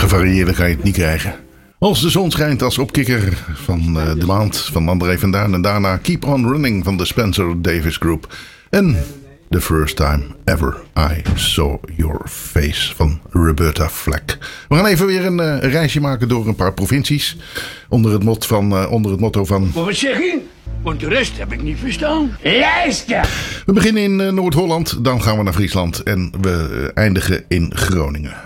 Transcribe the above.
Gevarieerder kan je het niet krijgen. Als de zon schijnt als opkikker van de maand van André van Duin. En daarna Keep On Running van de Spencer Davis Group. En The First Time Ever I Saw Your Face van Roberta Flack. We gaan even weer een reisje maken door een paar provincies. Onder het motto van... Wat zeg je? Want de rest heb ik niet verstaan. Luister! We beginnen in Noord-Holland, dan gaan we naar Friesland en we eindigen in Groningen.